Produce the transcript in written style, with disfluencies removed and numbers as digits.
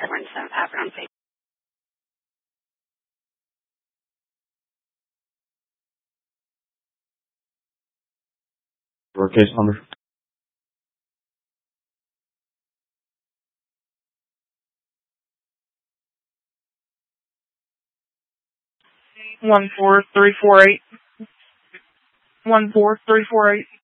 Everyone's have it on Facebook. Your case number? One four three four eight. 14348.